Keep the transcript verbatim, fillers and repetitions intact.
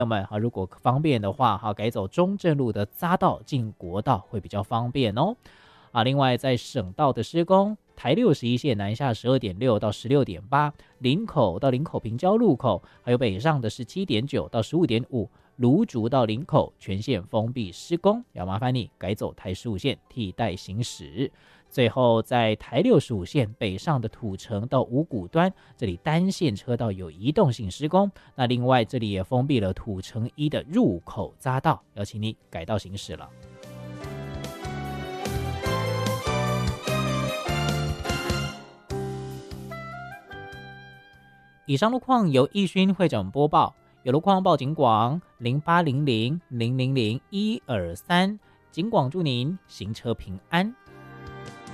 那么如果方便的话，改走中正路的匝道进国道会比较方便哦。啊，另外在省道的施工，台六十一线南下十二点六到十六点八，林口到林口平交路口，还有北上的是七点九到十五点五，芦竹到林口全线封闭施工，要麻烦你改走台十五线替代行驶。最后在台六十五线北上的土城到五股端，这里单线车道有移动性施工，那另外这里也封闭了土城一的入口匝道，要请你改道行驶了。以上路况由义勋会诊播报，有路况报警广零八零零零零零一二三，警广祝您行车平安。